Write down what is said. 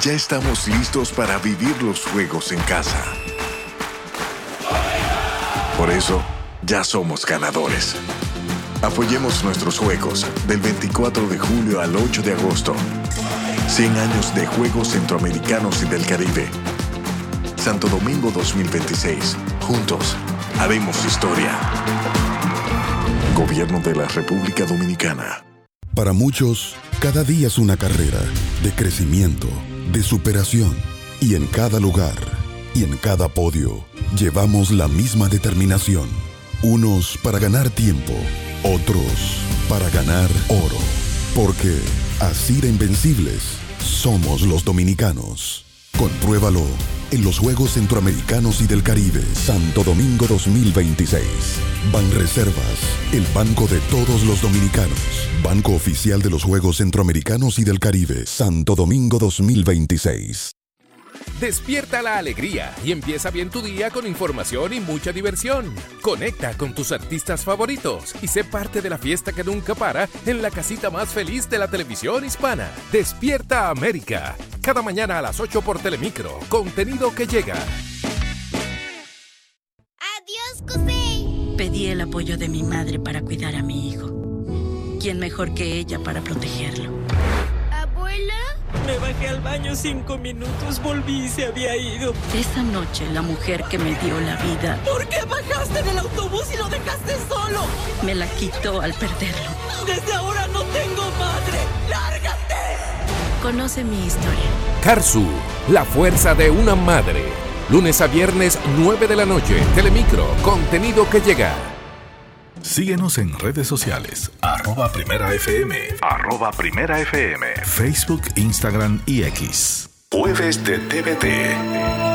ya estamos listos para vivir los juegos en casa. Por eso, ya somos ganadores. Apoyemos nuestros juegos del 24 de julio al 8 de agosto. 100 años de Juegos Centroamericanos y del Caribe. Santo Domingo 2026. Juntos, haremos historia. Gobierno de la República Dominicana. Para muchos, cada día es una carrera de crecimiento, de superación. Y en cada lugar, y en cada podio, llevamos la misma determinación. Unos para ganar tiempo, otros para ganar oro. Porque así de invencibles somos los dominicanos. Compruébalo en los Juegos Centroamericanos y del Caribe, Santo Domingo 2026. Banreservas, el banco de todos los dominicanos. Banco oficial de los Juegos Centroamericanos y del Caribe, Santo Domingo 2026. Despierta la alegría y empieza bien tu día con información y mucha diversión. Conecta con tus artistas favoritos y sé parte de la fiesta que nunca para en la casita más feliz de la televisión hispana. Despierta América. Cada mañana a las 8 por Telemicro. Contenido que llega. ¡Adiós, José! Pedí el apoyo de mi madre para cuidar a mi hijo. ¿Quién mejor que ella para protegerlo? ¿Abuela? Me bajé al baño 5 minutos, volví y se había ido. Esa noche, la mujer que me dio la vida... ¿Por qué bajaste del autobús y lo dejaste solo? Me la quitó al perderlo. Desde ahora no tengo madre. ¡Lárgate! Conoce mi historia. Karsu, la fuerza de una madre. Lunes a viernes, 9 de la noche. Telemicro, contenido que llega. Síguenos en redes sociales, @PrimeraFM, @PrimeraFM, Facebook, Instagram y X. Jueves de TVT.